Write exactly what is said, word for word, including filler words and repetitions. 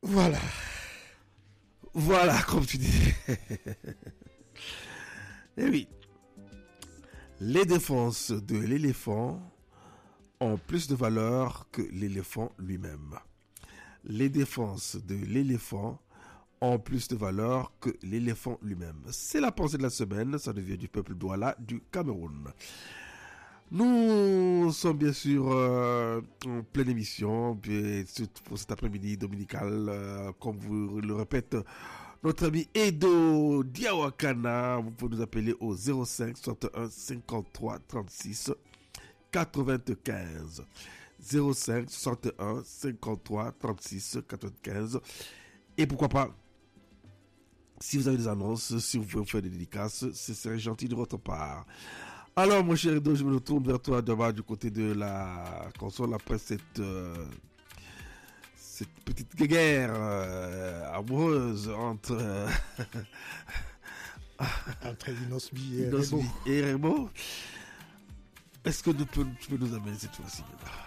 Voilà. Voilà, comme tu dis. Eh oui. Les défenses de l'éléphant ont plus de valeur que l'éléphant lui-même. Les défenses de l'éléphant ont plus de valeur que l'éléphant lui-même. C'est la pensée de la semaine, ça devient du peuple Douala du Cameroun. Nous sommes bien sûr euh, en pleine émission puis, pour cet après-midi dominical, euh, comme vous le répète notre ami Edo Diawakana. Vous pouvez nous appeler au zéro cinq soixante et un cinquante-trois trente-six quatre-vingt-quinze. zéro cinq soixante et un cinquante-trois trente-six quatre-vingt-quinze. Et pourquoi pas, si vous avez des annonces, si vous pouvez faire des dédicaces, ce serait gentil de votre part. Alors, mon cher Edo, je me retourne vers toi demain du côté de la console après cette, euh, cette petite guerre euh, amoureuse entre, euh, entre Inosbi et Inosbi Remo. et Remo. Est-ce que tu peux, tu peux nous amener cette fois-ci?